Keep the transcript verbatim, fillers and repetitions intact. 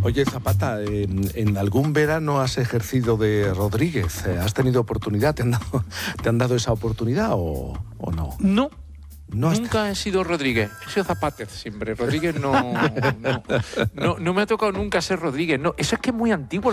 Oye, Zapata, en, en algún verano has ejercido de Rodríguez. ¿Has tenido oportunidad? ¿Te han dado, te han dado esa oportunidad o, o no? No. No has- Nunca he sido Rodríguez, he sido Zapátez siempre. Rodríguez no, no, no, no me ha tocado nunca ser Rodríguez. No, eso es que es muy antiguo.